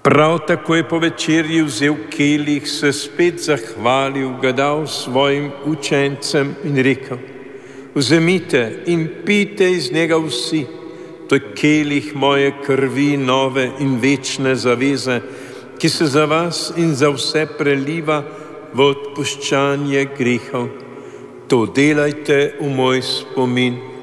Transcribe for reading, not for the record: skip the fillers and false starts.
Prav tako je po večerji vzel kelih, se spet zahvalil, ga dal svojim učencem in rekel: Vzemite in pijte iz njega vsi, to je kelih moje krvi nove in večne zaveze, ki se za vas in za vse preliva v odpuščanje grehov. To delajte v moj spomin.